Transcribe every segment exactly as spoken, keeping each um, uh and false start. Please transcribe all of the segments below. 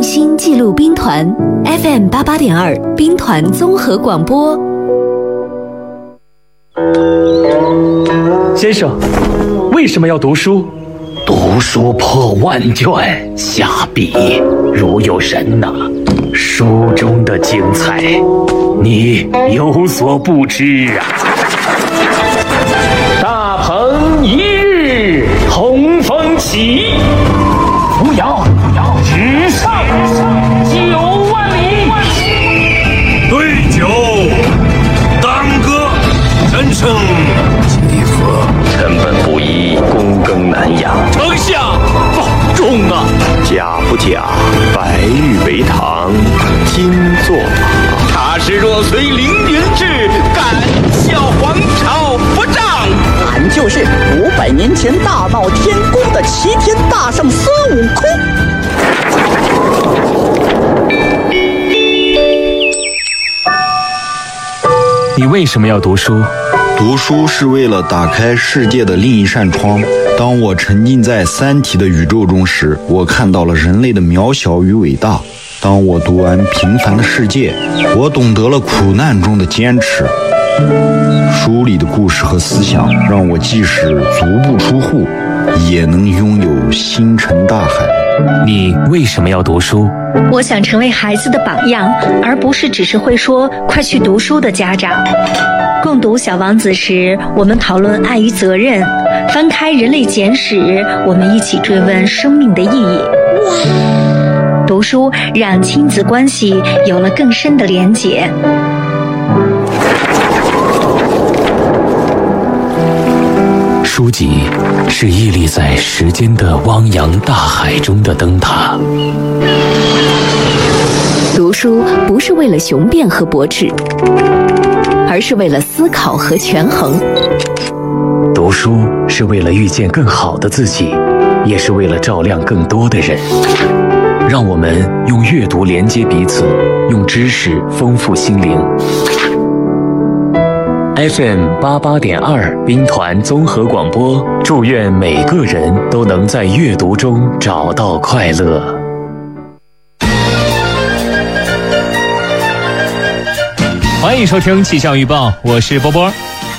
心记录兵团 F M 八八点二兵团综合广播。 先生，为什么要读书？ 读书破万卷，下笔如有神呐、啊。书中的精彩，你有所不知啊！大鹏一日同风起，扶摇直上九万里。 对酒当歌，人生几何？ 根本不疑，躬耕南阳。 丞相保重啊！ 假不假？白玉为堂，金作马。 他是若随凌云志，敢笑皇朝不丈夫。 俺就是五百年前大闹天宫的齐天大圣孙悟空。 你为什么要读书？ 读书是为了打开世界的另一扇窗。当我沉浸在三体的宇宙中时，我看到了人类的渺小与伟大。当我读完平凡的世界，我懂得了苦难中的坚持。书里的故事和思想让我即使足不出户，也能拥有星辰大海。 你为什么要读书？ 我想成为孩子的榜样，而不是只是会说快去读书的家长。共读《小王子》时，我们讨论爱与责任；翻开《人类简史》，我们一起追问生命的意义。读书让亲子关系有了更深的连结。 书籍是屹立在时间的汪洋大海中的灯塔。 读书不是为了雄辩和驳斥，而是为了思考和权衡。 读书是为了遇见更好的自己，也是为了照亮更多的人。让我们用阅读连接彼此，用知识丰富心灵。F M 八八点二兵团综合广播，祝愿每个人都能在阅读中找到快乐。欢迎收听气象预报，我是波波。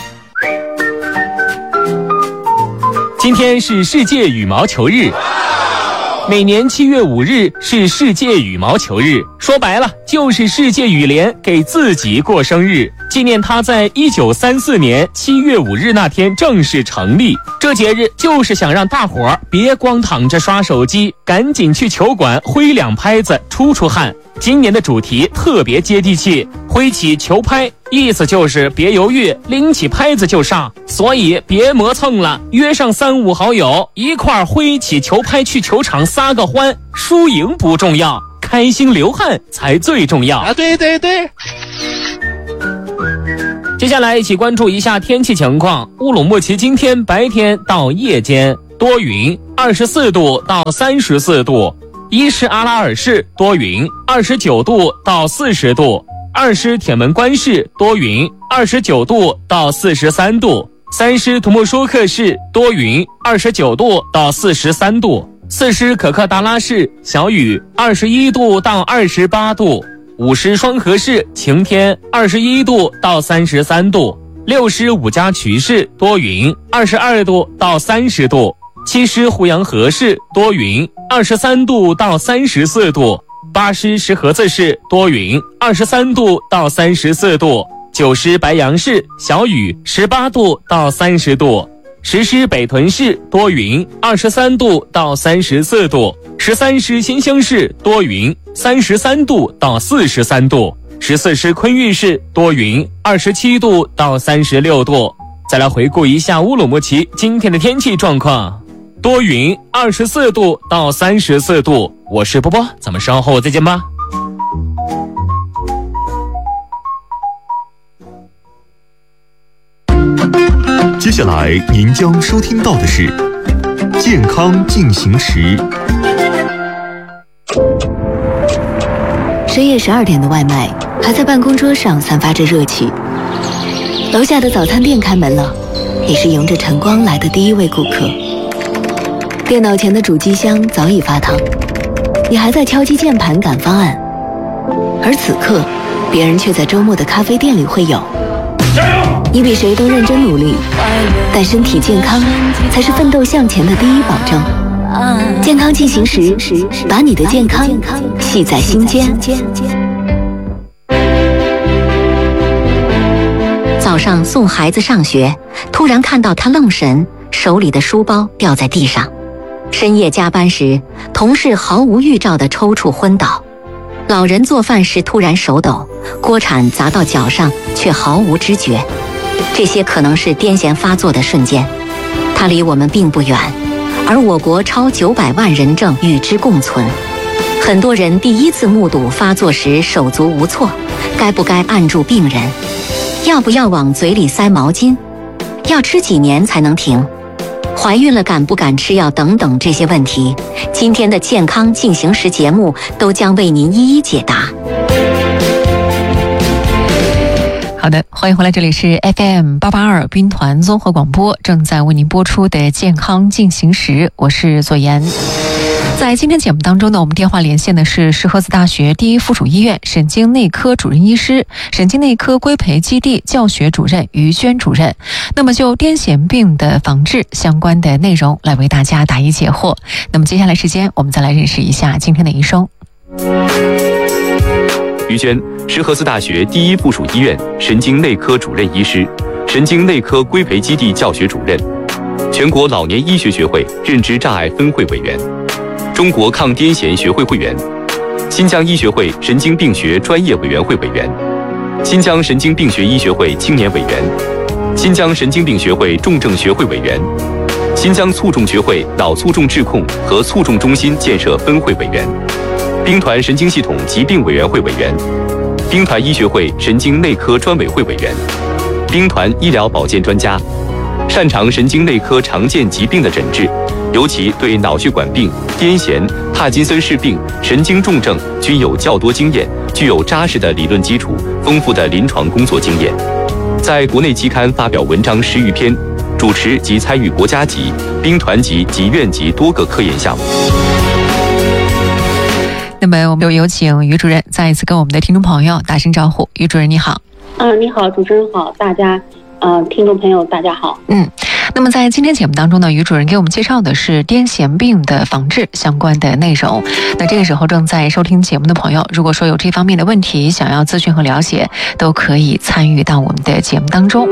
今天是世界羽毛球日。每年七月五日是世界羽毛球日，说白了就是世界羽联给自己过生日，纪念他在一九三四年七月五日那天正式成立。这节日就是想让大伙儿别光躺着刷手机，赶紧去球馆挥两拍子出出汗。今年的主题特别接地气，挥起球拍，意思就是别犹豫，拎起拍子就上，所以别磨蹭了，约上三五好友一块儿挥起球拍去球场撒个欢，输赢不重要，开心流汗才最重要啊！对对对。接下来一起关注一下天气情况。乌鲁木齐今天白天到夜间多云，二十四度到三十四度。伊势阿拉尔市多云，二十九度到四十度；二师铁门关市多云，二十九度到四十三度；三师图木舒克市多云，二十九度到四十三度；四师可克达拉市小雨，二十一度到二十八度；五师双河市晴天，二十一度到三十三度；六师五家渠市多云，二十二度到三十度；七师胡杨河市多云，二十三度到三十四度；八师石河子市多云，二十三度到三十四度；九师白杨市小雨，十八度到三十度；十师北屯市多云，二十三度到三十四度；十三师新乡市多云，三十三度到四十三度；十四师昆玉市多云，二十七度到三十六度。再来回顾一下乌鲁木齐今天的天气状况。多云，二十四度到三十四度。我是波波，咱们稍后再见吧。 接下来您将收听到的是健康进行时。 深夜十二点的外卖还在办公桌上散发着热气，楼下的早餐店开门了，你是迎着晨光来的第一位顾客。电脑前的主机箱早已发烫， 你还在敲击键盘赶方案，而此刻，别人却在周末的咖啡店里会友。你比谁都认真努力，但身体健康才是奋斗向前的第一保证。健康进行时，把你的健康系在心间。 早上送孩子上学，突然看到他愣神，手里的书包掉在地上。深夜加班时，同事毫无预兆地抽搐昏倒。老人做饭时突然手抖，锅铲砸到脚上却毫无知觉。这些可能是癫痫发作的瞬间，它离我们并不远，而我国超九百万人正与之共存。很多人第一次目睹发作时手足无措，该不该按住病人？要不要往嘴里塞毛巾？要吃几年才能停？怀孕了敢不敢吃药等等这些问题，今天的健康进行时节目都将为您一一解答。 好的，欢迎回来，这里是 F M 八八二兵团综合广播，正在为您播出的健康进行时，我是左岩。在今天节目当中呢，我们电话连线的是石河子大学第一附属医院神经内科主任医师、神经内科规培基地教学主任于娟主任。那么就癫痫病的防治相关的内容来为大家答疑解惑。那么接下来时间，我们再来认识一下今天的医生。 于娟，石河子大学第一附属医院神经内科主任医师、神经内科规培基地教学主任，全国老年医学学会认知障碍分会委员，中国抗癫痫学会会员，新疆医学会神经病学专业委员会委员，新疆神经病学医学会青年委员，新疆神经病学会重症学会委员，新疆卒中学会脑卒中治控和卒中中心建设分会委员，兵团神经系统疾病委员会委员，兵团医学会神经内科专委会委员，兵团医疗保健专家，擅长神经内科常见疾病的诊治，尤其对脑血管病、癫痫、帕金森氏病、神经重症均有较多经验，具有扎实的理论基础、丰富的临床工作经验。在国内期刊发表文章十余篇，主持及参与国家级、兵团级及院级多个科研项目。 那么我们就有请于主任再一次跟我们的听众朋友打声招呼。于主任你好。 嗯，你好，主持人好，大家呃，听众朋友大家好。 嗯，那么在今天节目当中呢，于主任给我们介绍的是癫痫病的防治相关的内容。那这个时候正在收听节目的朋友，如果说有这方面的问题想要咨询和了解，都可以参与到我们的节目当中。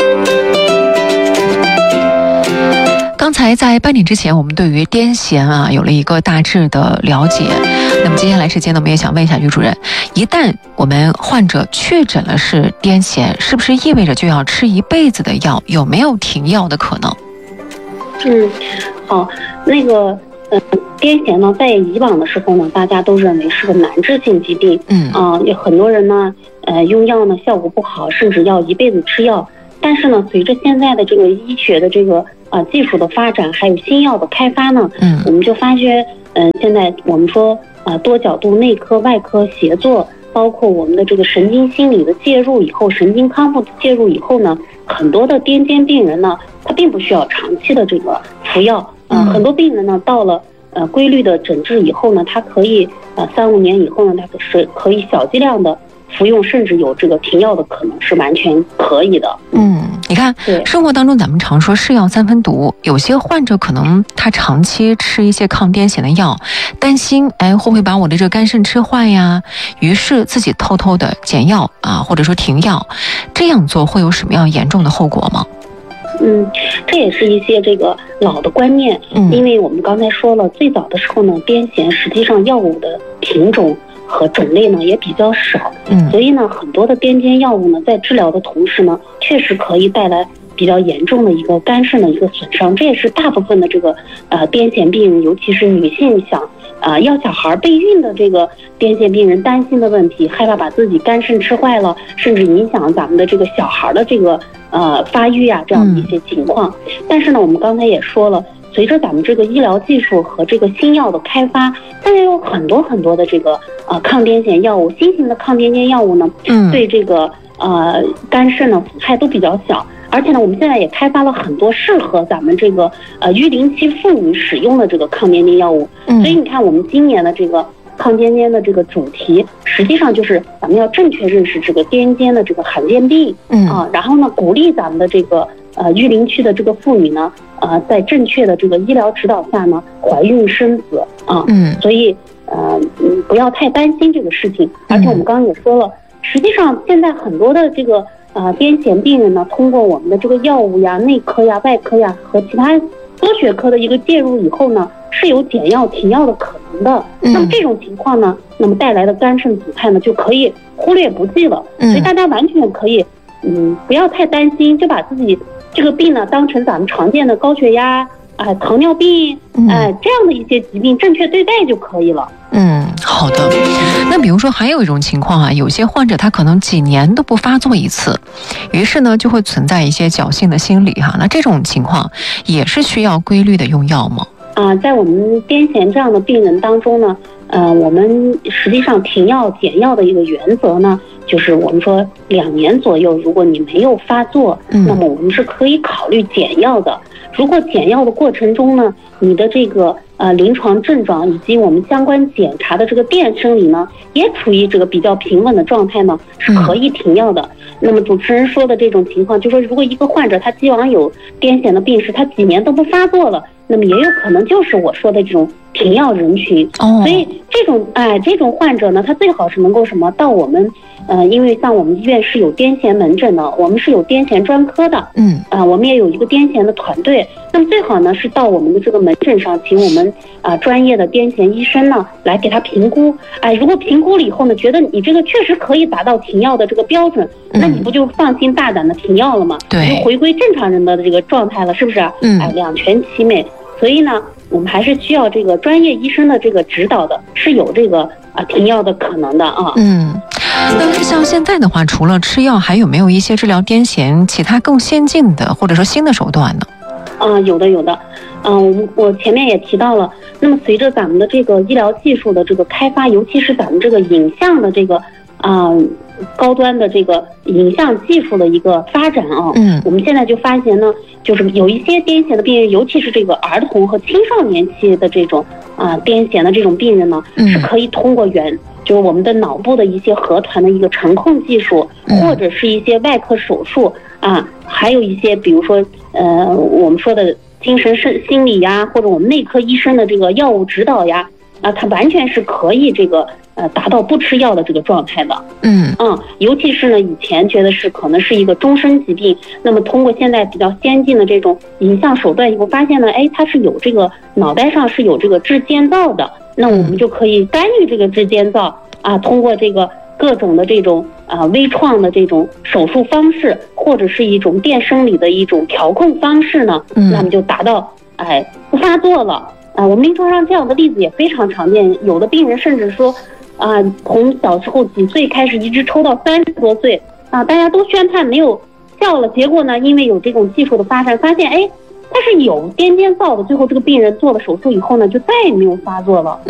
刚才在半点之前，我们对于癫痫啊有了一个大致的了解。那么接下来时间呢，我们也想问一下于主任，一旦我们患者确诊了是癫痫，是不是意味着就要吃一辈子的药？有没有停药的可能？ 嗯，好，那个呃，癫痫呢，在以往的时候呢，大家都认为是个难治性疾病，嗯啊、呃，有很多人呢，呃，用药呢效果不好，甚至要一辈子吃药。但是呢，随着现在的这个医学的这个呃技术的发展，还有新药的开发呢，嗯，我们就发觉，嗯、呃，现在我们说呃多角度内科外科协作，包括我们的这个神经心理的介入以后，神经康复的介入以后呢，很多的癫痫病人呢，他并不需要长期的这个服药，呃，嗯、很多病人呢到了呃规律的诊治以后呢，他可以呃三五年以后呢，他是可以小剂量的服用，甚至有这个停药的可能，是完全可以的。 嗯，你看，生活当中咱们常说是药三分毒，有些患者可能他长期吃一些抗癫痫的药，担心哎会不会把我的这个肝肾吃坏呀，于是自己偷偷的减药啊，或者说停药，这样做会有什么样严重的后果吗？ 嗯，这也是一些这个老的观念，嗯，因为我们刚才说了，最早的时候呢，癫痫实际上药物的品种和种类呢也比较少，嗯，所以呢，很多的癫痫药物呢，在治疗的同时呢，确实可以带来比较严重的一个肝肾的一个损伤，这也是大部分的这个呃癫痫病人，尤其是女性想呃要小孩备孕的这个癫痫病人担心的问题，害怕把自己肝肾吃坏了，甚至影响咱们的这个小孩的这个呃发育啊这样的一些情况。嗯、但是呢，我们刚才也说了，随着咱们这个医疗技术和这个新药的开发，现在有很多很多的这个呃抗癫痫药物，新型的抗癫痫药物呢，嗯，对这个呃肝肾呢损害都比较小。而且呢，我们现在也开发了很多适合咱们这个呃育龄期妇女使用的这个抗癫痫药物。嗯，所以你看，我们今年的这个抗癫痫的这个主题，实际上就是咱们要正确认识这个癫痫的这个罕见病，嗯啊，然后呢，鼓励咱们的这个呃育龄区的这个妇女呢，呃，在正确的这个医疗指导下呢，怀孕生子啊，嗯，所以呃嗯不要太担心这个事情，而且我们刚刚也说了，实际上现在很多的这个呃癫痫病人呢，通过我们的这个药物呀、内科呀、外科呀和其他多学科的一个介入以后呢，是有减药停药的可能的。那么这种情况呢，那么带来的肝肾阻派呢，就可以忽略不计了。所以大家完全可以，嗯，不要太担心，就把自己这个病呢当成咱们常见的高血压、啊、呃、糖尿病，哎、呃、这样的一些疾病正确对待就可以了。 嗯，好的。那比如说还有一种情况啊，有些患者他可能几年都不发作一次，于是呢就会存在一些侥幸的心理哈。那这种情况也是需要规律的用药吗？ 啊、呃，在我们癫痫这样的病人当中呢，呃，我们实际上停药减药的一个原则呢，就是我们说两年左右，如果你没有发作，嗯、那么我们是可以考虑减药的。如果减药的过程中呢，你的这个呃临床症状以及我们相关检查的这个电生理呢，也处于这个比较平稳的状态呢，是可以停药的。嗯、那么主持人说的这种情况，就说如果一个患者他既往有癫痫的病史，他几年都不发作了，那么也有可能就是我说的这种停药人群。哦，所以这种哎这种患者呢，他最好是能够什么到我们呃，因为像我们医院是有癫痫门诊的，我们是有癫痫专科的，嗯啊、呃，我们也有一个癫痫的团队。那么最好呢是到我们的这个门诊上，请我们啊、呃、专业的癫痫医生呢来给他评估。哎，如果评估了以后呢，觉得你这个确实可以达到停药的这个标准，嗯、那你不就放心大胆的停药了吗？对，就回归正常人的这个状态了，是不是？嗯，哎，两全其美。所以呢，我们还是需要这个专业医生的这个指导的，是有这个啊停药的可能的啊。嗯， 那像现在的话，除了吃药，还有没有一些治疗癫痫其他更先进的或者说新的手段呢？ 啊、呃，有的有的。嗯、呃，我前面也提到了，那么随着咱们的这个医疗技术的这个开发，尤其是咱们这个影像的这个啊、呃、高端的这个影像技术的一个发展啊，嗯，我们现在就发现呢，就是有一些癫痫的病人，尤其是这个儿童和青少年期的这种啊、呃、癫痫的这种病人呢，嗯，是可以通过原就是我们的脑部的一些核团的一个程控技术，或者是一些外科手术啊，还有一些比如说呃我们说的精神心理呀，或者我们内科医生的这个药物指导呀，啊，它完全是可以这个呃达到不吃药的这个状态的。嗯嗯，尤其是呢，以前觉得是可能是一个终身疾病，那么通过现在比较先进的这种影像手段以后，发现呢，哎，它是有这个脑袋上是有这个致间灶的，那我们就可以干预这个致间灶啊，通过这个各种的这种啊微创的这种手术方式，或者是一种电生理的一种调控方式呢，嗯，那么就达到哎不发作了。啊，我们临床上这样的例子也非常常见，有的病人甚至说，啊，从小时候几岁开始一直抽到三十多岁，啊，大家都宣判没有效了，结果呢，因为有这种技术的发展，发现哎，它是有癫痫灶的，最后这个病人做了手术以后呢，就再也没有发作了。